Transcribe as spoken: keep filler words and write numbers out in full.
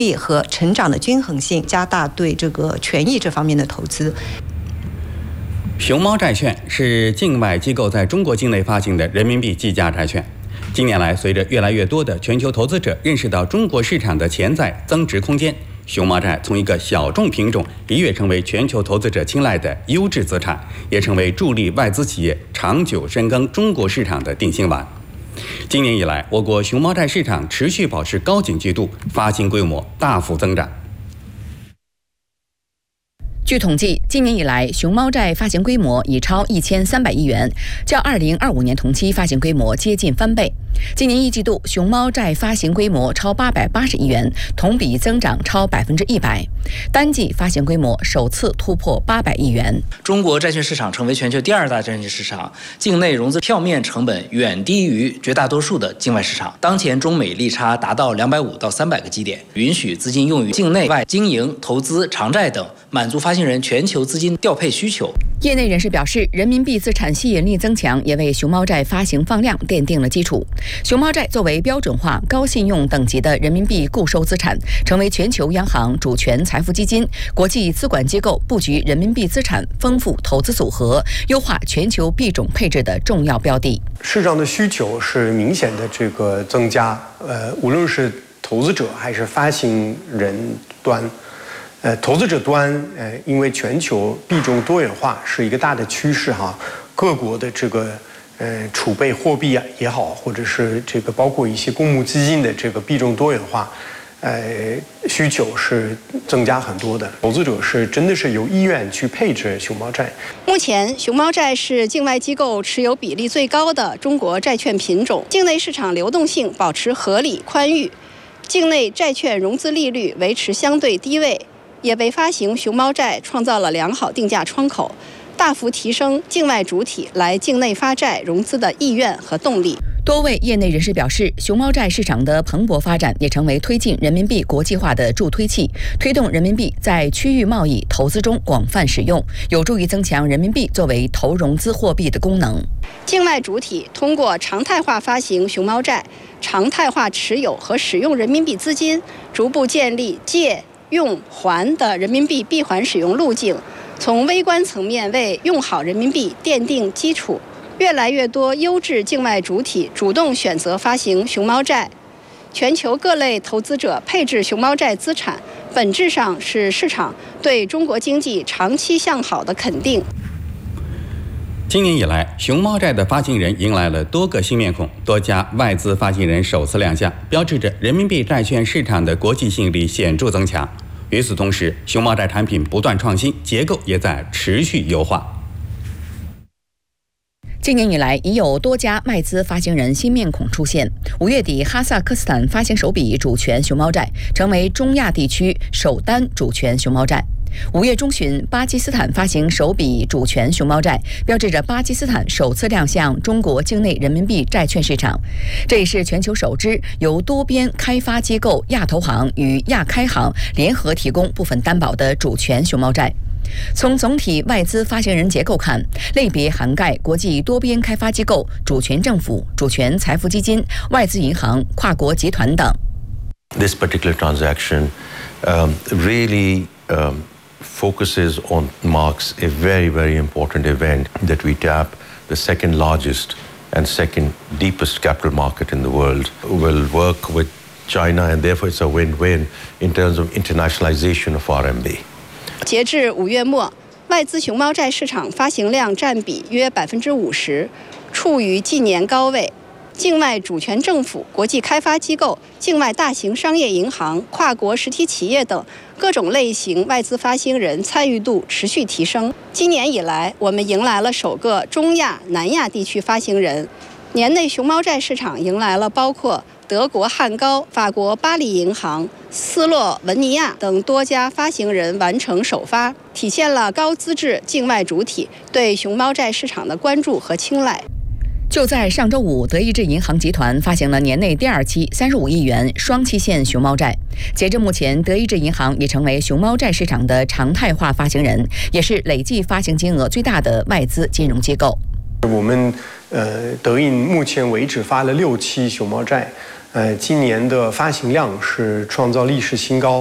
力和成长的均衡性，加大对这个权益这方面的投资。 熊猫债券是境外机构在中国境内发行的人民币计价债券。近年来，随着越来越多的全球投资者认识到中国市场的潜在增值空间，熊猫债从一个小众品种一跃成为全球投资者青睐的优质资产，也成为助力外资企业长久深耕中国市场的定心丸。今年以来，我国熊猫债市场持续保持高景气度，发行规模大幅增长。 据统计，今年以来，熊猫债发行规模已超一千三百亿元，较二零二五年同期发行规模接近翻倍。今年一季度，熊猫债发行规模超八百八十亿元，同比增长超百分之一百，单季发行规模首次突破八百亿元。 中国债券市场成为全球第二大债券市场，境内融资票面成本远低于绝大多数的境外市场。当前中美利差达到两百五到三百个基点，允许资金用于境内外经营、投资、偿债等，满足发行人全球资金调配需求。 业内人士表示，人民币资产吸引力增强，也为熊猫债发行放量奠定了基础。熊猫债作为标准化高信用等级的人民币固收资产，成为全球央行、主权财富基金、国际资管机构布局人民币资产丰富投资组合、优化全球币种配置的重要标的。 市场的需求是明显的这个增加，呃，无论是投资者还是发行人端。呃，投资者端，呃，因为全球币种多元化是一个大的趋势哈，各国的这个呃储备货币啊也好，或者是这个包括一些公募基金的这个币种多元化，呃，需求是增加很多的。投资者是真的是有意愿去配置熊猫债。 目前，熊猫债是境外机构持有比例最高的中国债券品种，境内市场流动性保持合理宽裕，境内债券融资利率维持相对低位。也为发行熊猫债创造了良好定价窗口，大幅提升境外主体来境内发债融资的意愿和动力。 多位业内人士表示，熊猫债市场的蓬勃发展也成为推进人民币国际化的助推器，推动人民币在区域贸易投资中广泛使用，有助于增强人民币作为投融资货币的功能。 境外主体通过常态化发行熊猫债，常态化持有和使用人民币资金，逐步建立借用还的人民币闭环使用路径，从微观层面为用好人民币奠定基础。越来越多优质境外主体主动选择发行熊猫债，全球各类投资者配置熊猫债资产，本质上是市场对中国经济长期向好的肯定。 今年以来，熊猫债的发行人迎来了多个新面孔，多家外资发行人首次亮相，标志着人民币债券市场的国际吸引力显著增强。与此同时，熊猫债产品不断创新，结构也在持续优化。 今年以来，已有多家外资发行人新面孔出现。五月底，哈萨克斯坦发行首笔主权熊猫债，成为中亚地区首单主权熊猫债。五月中旬，巴基斯坦发行首笔主权熊猫债，标志着巴基斯坦首次亮相中国境内人民币债券市场。这也是全球首支由多边开发机构亚投行与亚开行联合提供部分担保的主权熊猫债。从总体外资发行人结构看，类别涵盖国际多边开发机构、主权政府、主权财富基金、外资银行、跨国集团等。 This particular transaction um, really um, focuses on marks a very, very important event that we tap the second largest and second deepest capital market in the world. We'll work with China, and therefore it's a win-win in terms of internationalization of R M B. 截至五月末，外资熊猫债市场发行量占比约百分之五十，处于近年高位。境外主权政府、国际开发机构、境外大型商业银行、跨国实体企业等各种类型外资发行人参与度持续提升。今年以来，我们迎来了首个中亚、南亚地区发行人。年内熊猫债市场迎来了包括德国汉高、法国巴黎银行、斯洛文尼亚等多家发行人完成首发，体现了高资质境外主体对熊猫债市场的关注和青睐。 就在上周五，德意志银行集团发行了年内第二期三十五亿元双期限熊猫债。截至目前，德意志银行已成为熊猫债市场的常态化发行人，也是累计发行金额最大的外资金融机构。 我们呃德银目前为止发了六期熊猫债，呃，今年的发行量是创造历史新高。